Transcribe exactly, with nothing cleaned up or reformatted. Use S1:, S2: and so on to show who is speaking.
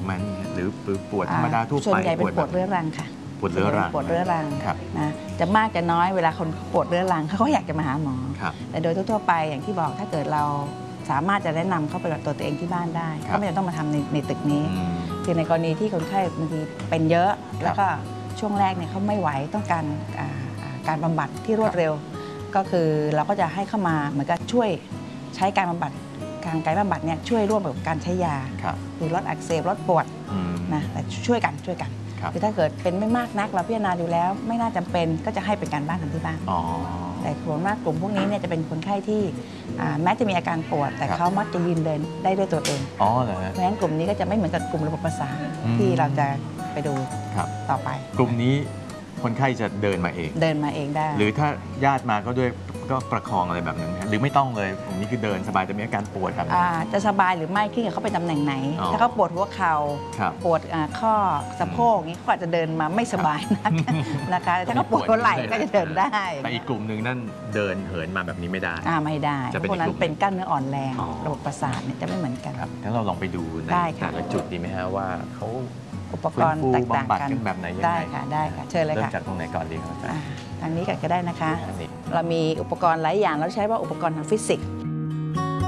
S1: มันหรือปวดธรรมดาทั่วไป
S2: ส่วนใหญ่เป็นปวดเรื้อรังค่ะ
S1: ปวดเรื้อรัง
S2: ปวดเรื้อรังนะจะมากจะน้อยเวลาคนปวดเรื้อรังเขาก็อยากจะมาหาหมอแต่โดยทั่วไปอย่างที่บอกถ้าเกิดเราสามารถจะแนะนำเขาไปตรวจตัวเองที่บ้านได้ก็ไม่ต้องมาทำในในตึกนี้คือในกรณีที่คนไข้บางทีเป็นเยอะแล้วก็ช่วงแรกเนี่ยเขาไม่ไหวต้องการการบำบัดที่รวดเร็วก็คือเราก็จะให้เข้ามาเหมือนกับช่วยใช้การบำบัดการกายบำบัดเนี่ยช่วยร่วมกับการใช้ยาคือลดอักเสบลดปวดนะแต่ช่วยกันช่วยกันคือถ้าเกิดเป็นไม่มากนักเราพิจารณาดูแล้วไม่น่าจำเป็นก็จะให้เป็นการบ้านทำที่บ้านแต่ส่วนมากกลุ่มพวกนี้เนี่ยจะเป็นคนไข้ที่แม้จะมีอาการปวดแต่เขามักจะยืนเดินได้ด้วยตัวเองเพราะฉะนั้นกลุ่มนี้ก็จะไม่เหมือนกับกลุ่มระบบประสาทที่เราจะไปดูต่อไป
S1: กลุ่มนี้คนไข้จะเดินมาเอง
S2: เดินมาเองได้
S1: หรือถ้าญาติมาก็ด้วยก็ประคองอะไรแบบนั้นหรือไม่ต้องเลยผมนี่คือเดินสบายแต่มีอาการปวดแบบนี้
S2: จะสบายหรือไม่ขึ้นกับเขาไปตำแหน่งไหนถ้าเขาปวดหัวเข่าปวดข้อสะโพกนี้เขาอาจจะเดินมาไม่สบายนักนะคะถ้าเขาปวดหัวไหล่ก็จะเดินได้
S1: แต่อีกกลุ่มหนึ่งนั่นเดินเหินมาแบบนี้ไม่ได้
S2: อ่าไม่ได้เพราะนั้นเป็นกล้ามเนื้ออ่อนแรงระบบประสาทเนี่ยจะไม่เหมือนกัน
S1: ครับงั้นเราลองไปดูในแต่ละจุดดีไหมฮะว่าเขา
S2: อุปกรณ์แตกต่างกัน
S1: แบบไหนยังไง
S2: ได้ค่ะได้ค่ะเชิญเลยค่ะ
S1: เริ่มจากตรงไหนก่อนดีครับอาจารย์
S2: ทางนี้ก็ได้นะคะเรามีอุปกรณ์หลายอย่างเราใช้ว่าอุปกรณ์ทางฟิสิกส์